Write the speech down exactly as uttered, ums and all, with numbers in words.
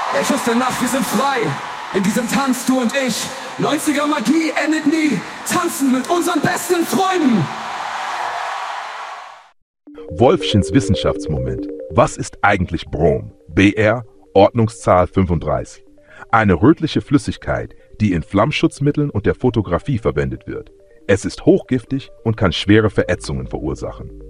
Ich wusste Nacht, wir sind frei. In diesem Tanz, du und ich. neunziger Magie endet nie. Tanzen mit unseren besten Freunden. Wolfchens Wissenschaftsmoment. Was ist eigentlich Brom? B R, Ordnungszahl fünfunddreißig. Eine rötliche Flüssigkeit, die in Flammschutzmitteln und der Fotografie verwendet wird. Es ist hochgiftig und kann schwere Verätzungen verursachen.